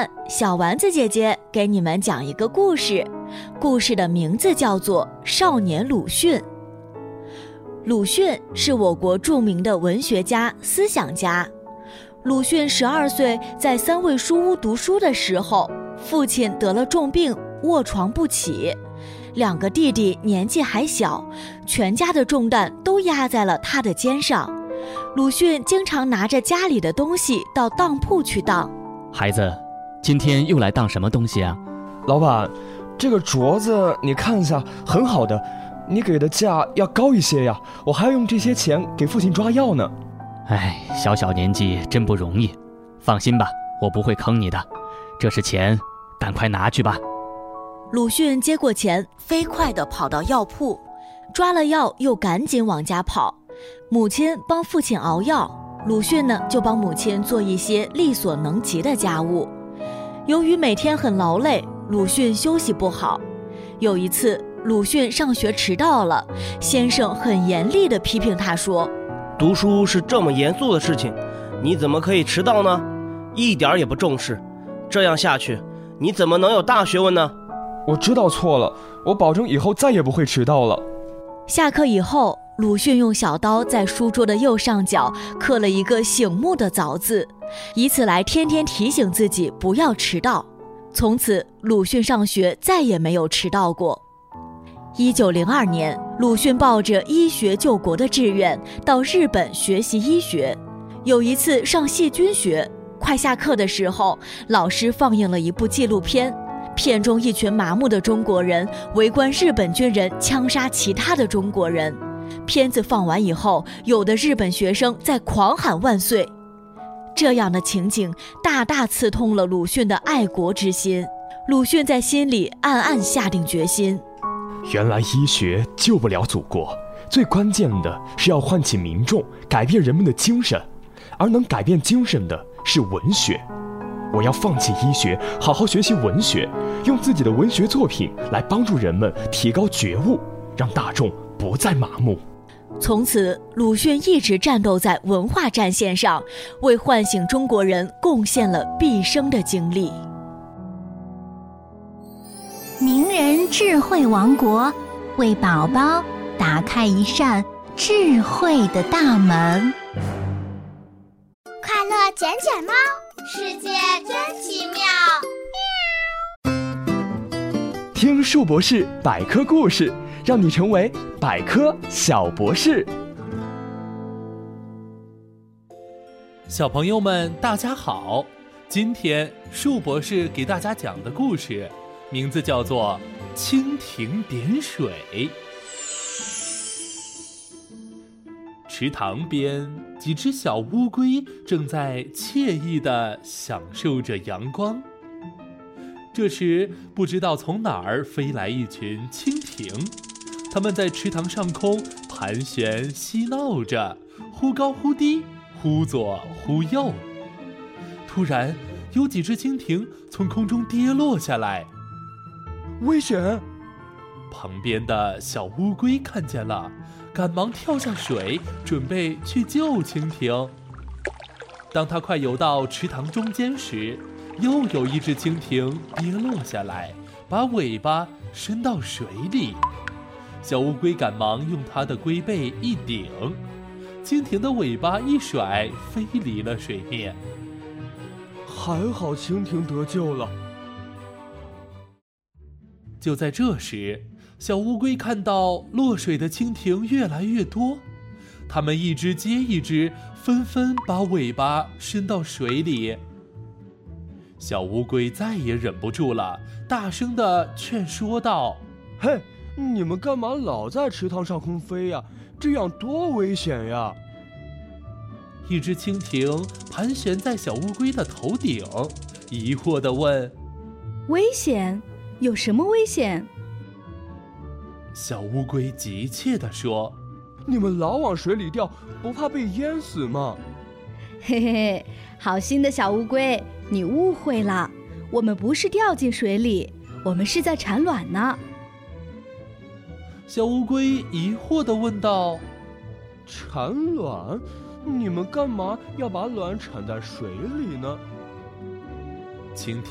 们，小丸子姐姐给你们讲一个故事，故事的名字叫做《少年鲁迅》。鲁迅是我国著名的文学家、思想家。鲁迅12岁在三味书屋读书的时候，父亲得了重病，卧床不起。2个弟弟年纪还小，全家的重担都压在了他的肩上。鲁迅经常拿着家里的东西到当铺去当。 孩子，今天又来当什么东西啊？ 老板，这个镯子你看一下，很好的，你给的价要高一些呀，我还要用这些钱给父亲抓药呢。 哎，小年纪真不容易。放心吧，我不会坑你的，这是钱，赶快拿去吧。 鲁迅接过钱，飞快地跑到药铺，抓了药又赶紧往家跑。母亲帮父亲熬药，鲁迅呢就帮母亲做一些力所能及的家务。由于每天很劳累，鲁迅休息不好。有一次，鲁迅上学迟到了，先生很严厉地批评他说： 读书是这么严肃的事情，你怎么可以迟到呢？一点也不重视，这样下去，你怎么能有大学问呢？ 我知道错了，我保证以后再也不会迟到了。 下课以后，鲁迅用小刀在书桌的右上角刻了一个醒目的早字，以此来天天提醒自己不要迟到。从此，鲁迅上学再也没有迟到过。1902年，鲁迅抱着医学救国的志愿到日本学习医学。有一次上细菌学，快下课的时候，老师放映了一部纪录片，片中一群麻木的中国人围观日本军人枪杀其他的中国人。片子放完以后，有的日本学生在狂喊万岁。这样的情景大大刺痛了鲁迅的爱国之心。鲁迅在心里暗暗下定决心， 原来医学救不了祖国，最关键的是要唤起民众，改变人们的精神，而能改变精神的是文学。我要放弃医学，好好学习文学，用自己的文学作品来帮助人们提高觉悟，让大众不再麻木。 从此，鲁迅一直战斗在文化战线上，为唤醒中国人贡献了毕生的精力。 名人智慧王国，为宝宝打开一扇智慧的大门。 快乐捡捡猫，世界真奇妙。 听树博士百科故事，让你成为百科小博士。 小朋友们大家好，今天树博士给大家讲的故事名字叫做蜻蜓点水。池塘边，几只小乌龟正在惬意地享受着阳光。这时，不知道从哪儿飞来一群蜻蜓，它们在池塘上空盘旋嬉闹着，忽高忽低，忽左忽右。突然，有几只蜻蜓从空中跌落下来。 危险！ 旁边的小乌龟看见了，赶忙跳下水，准备去救蜻蜓。当它快游到池塘中间时，又有一只蜻蜓跌落下来，把尾巴伸到水里。小乌龟赶忙用它的龟背一顶，蜻蜓的尾巴一甩，飞离了水面。 还好蜻蜓得救了。 就在这时，小乌龟看到落水的蜻蜓越来越多，它们一只接一只，纷纷把尾巴伸到水里。小乌龟再也忍不住了，大声地劝说道： 嘿，你们干嘛老在池塘上空飞呀？这样多危险呀！ 一只蜻蜓盘旋在小乌龟的头顶，疑惑地问： 危险？有什么危险？ 小乌龟急切地说： 你们老往水里掉，不怕被淹死吗？ 嘿嘿，好心的小乌龟，你误会了，我们不是掉进水里，我们是在产卵呢。 小乌龟疑惑地问道： 产卵？你们干嘛要把卵产在水里呢？ 蜻蜓